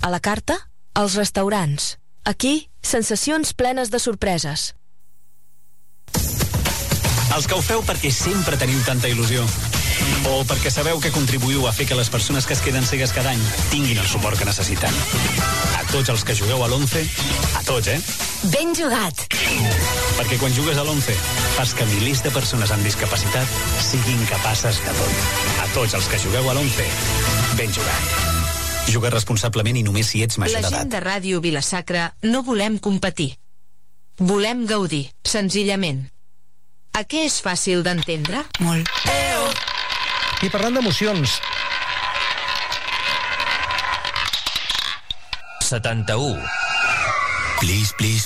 A la carta, els restaurants. Aquí, sensacions plenes de sorpreses. Els que ho feu perquè sempre teniu tanta il·lusió. O perquè sabeu que contribuïu a fer que les persones que es queden cegues cada any tinguin el suport que necessiten. A tots els que jugueu a l'11, a tots, Ben jugat! Perquè quan jugues a l'11 fas que milers de persones amb discapacitat siguin capaces de tot. A tots els que jugueu a l'11, ben jugat. Juga responsablement i només si ets major La d'edat. gent de Ràdio Vila-sacra no volem competir. Volem gaudir, senzillament. A què és fàcil d'entendre? Molt. I parlant d'emocions... 71. Please, please,